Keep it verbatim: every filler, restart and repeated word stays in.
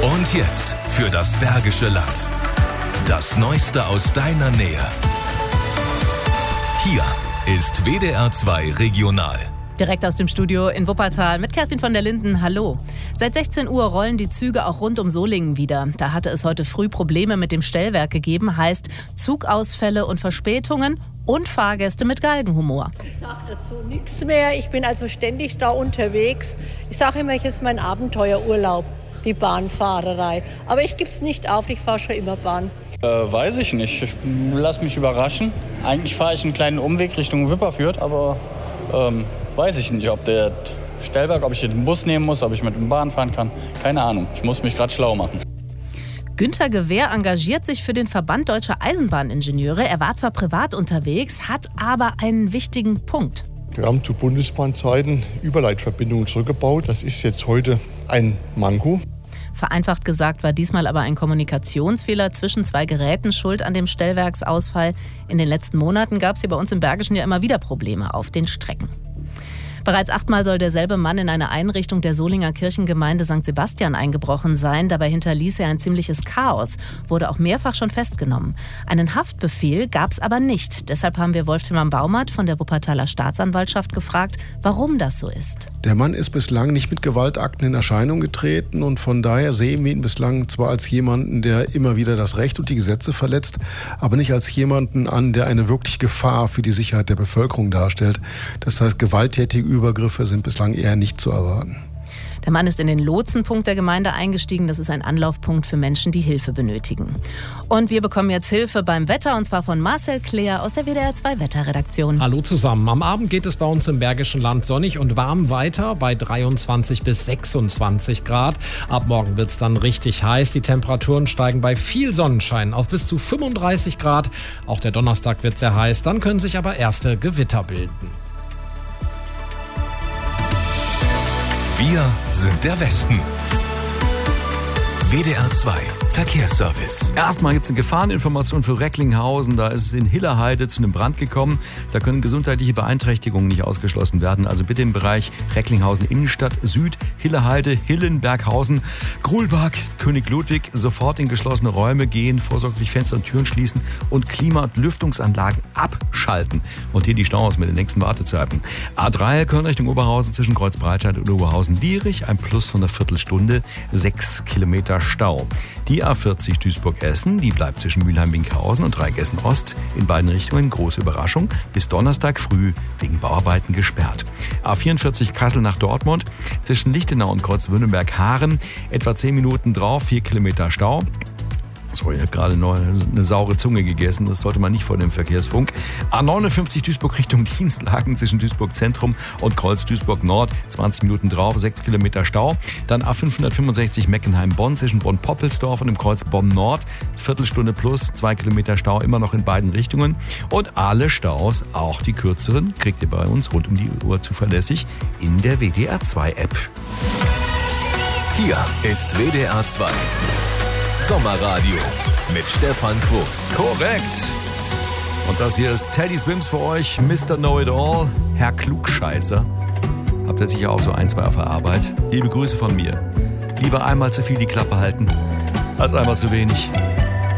Und jetzt für das Bergische Land. Das Neueste aus deiner Nähe. Hier ist W D R zwei Regional. Direkt aus dem Studio in Wuppertal mit Kerstin von der Linden. Hallo. Seit sechzehn Uhr rollen die Züge auch rund um Solingen wieder. Da hatte es heute früh Probleme mit dem Stellwerk gegeben. Heißt Zugausfälle und Verspätungen und Fahrgäste mit Galgenhumor. Ich sage dazu nichts mehr. Ich bin also ständig da unterwegs. Ich sage immer, es ist mein Abenteuerurlaub, die Bahnfahrerei. Aber ich gebe es nicht auf, ich fahre schon immer Bahn. Äh, weiß ich nicht. Ich lasse mich überraschen. Eigentlich fahre ich einen kleinen Umweg Richtung Wipperfürth, aber ähm, weiß ich nicht, ob der Stellwerk, ob ich den Bus nehmen muss, ob ich mit dem Bahn fahren kann. Keine Ahnung. Ich muss mich gerade schlau machen. Günter Gewehr engagiert sich für den Verband Deutscher Eisenbahningenieure. Er war zwar privat unterwegs, hat aber einen wichtigen Punkt. Wir haben zu Bundesbahnzeiten Überleitverbindungen zurückgebaut. Das ist jetzt heute ein Manko. Vereinfacht gesagt war diesmal aber ein Kommunikationsfehler zwischen zwei Geräten schuld an dem Stellwerksausfall. In den letzten Monaten gab es hier bei uns im Bergischen ja immer wieder Probleme auf den Strecken. Bereits achtmal soll derselbe Mann in eine Einrichtung der Solinger Kirchengemeinde Sankt Sebastian eingebrochen sein. Dabei hinterließ er ein ziemliches Chaos, wurde auch mehrfach schon festgenommen. Einen Haftbefehl gab es aber nicht. Deshalb haben wir Wolf-Tillmann Baumert von der Wuppertaler Staatsanwaltschaft gefragt, warum das so ist. Der Mann ist bislang nicht mit Gewaltakten in Erscheinung getreten und von daher sehen wir ihn bislang zwar als jemanden, der immer wieder das Recht und die Gesetze verletzt, aber nicht als jemanden an, der eine wirkliche Gefahr für die Sicherheit der Bevölkerung darstellt. Das heißt, gewalttätige Übergriffe sind bislang eher nicht zu erwarten. Der Mann ist in den Lotsenpunkt der Gemeinde eingestiegen. Das ist ein Anlaufpunkt für Menschen, die Hilfe benötigen. Und wir bekommen jetzt Hilfe beim Wetter, und zwar von Marcel Kleer aus der W D R zwei Wetterredaktion. Hallo zusammen. Am Abend geht es bei uns im Bergischen Land sonnig und warm weiter bei dreiundzwanzig bis sechsundzwanzig Grad. Ab morgen wird es dann richtig heiß. Die Temperaturen steigen bei viel Sonnenschein auf bis zu fünfunddreißig Grad. Auch der Donnerstag wird sehr heiß. Dann können sich aber erste Gewitter bilden. Wir sind der Westen. W D R zwei Verkehrsservice. Erstmal gibt es eine Gefahreninformation für Recklinghausen. Da ist es in Hillerheide zu einem Brand gekommen. Da können gesundheitliche Beeinträchtigungen nicht ausgeschlossen werden. Also bitte im Bereich Recklinghausen Innenstadt, Süd, Hillerheide, Hillen, Berghausen, Grulbach, König Ludwig sofort in geschlossene Räume gehen, vorsorglich Fenster und Türen schließen und Klima- und Lüftungsanlagen abschalten. Und hier die Staus mit den nächsten Wartezeiten. A drei Köln Richtung Oberhausen zwischen Kreuzbreitscheid und Oberhausen-Lierich. Ein Plus von einer Viertelstunde, sechs Kilometer Stau. Die A vierzig Duisburg-Essen, die bleibt zwischen Mülheim-Winkhausen und Dreigessen-Ost in beiden Richtungen, große Überraschung, bis Donnerstag früh wegen Bauarbeiten gesperrt. A vierundvierzig Kassel nach Dortmund, zwischen Lichtenau und Kreuzwürdenberg-Haaren, etwa zehn Minuten drauf, vier Kilometer Stau. Sorry, ich habe gerade noch eine saure Zunge gegessen. Das sollte man nicht vor dem Verkehrsfunk. A neunundfünfzig Duisburg Richtung Dienstlaken zwischen Duisburg Zentrum und Kreuz Duisburg Nord. zwanzig Minuten drauf, sechs Kilometer Stau. Dann A fünfhundertfünfundsechzig Meckenheim-Bonn zwischen Bonn-Poppelsdorf und dem Kreuz Bonn Nord. Viertelstunde plus, zwei Kilometer Stau, immer noch in beiden Richtungen. Und alle Staus, auch die kürzeren, kriegt ihr bei uns rund um die Uhr zuverlässig in der W D R zwei App. Hier ist W D R zwei. Sommerradio mit Stefan Quos. Korrekt. Und das hier ist Teddy Swims für euch, Mister Know-it-all, Herr Klugscheißer. Habt ihr sicher auch so ein, zwei auf der Arbeit. Liebe Grüße von mir. Lieber einmal zu viel die Klappe halten, als einmal zu wenig.